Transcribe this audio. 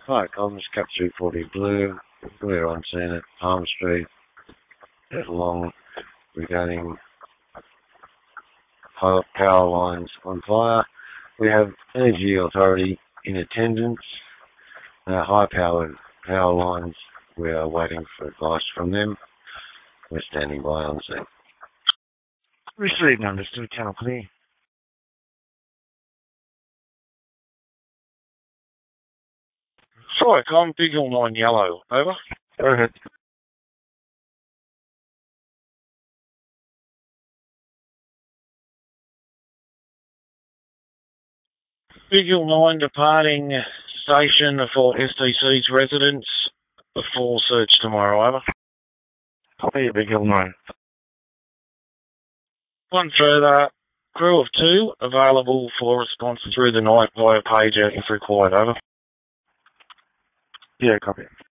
Hi, comms, Cap 240 Blue. We're on scene at Palm Street, along regarding power lines on fire. We have Energy Authority in attendance. High-powered power lines, we are waiting for advice from them. We're standing by on scene. Received, understood, channel clear. Sorry, I'm Big Hill 9 yellow, over. Go ahead. Big Hill 9 departing station for STC's residence for search tomorrow, over. Copy, Big Hill 9. One further, crew of 2 available for response through the night via pager if required, over. Yeah, copy.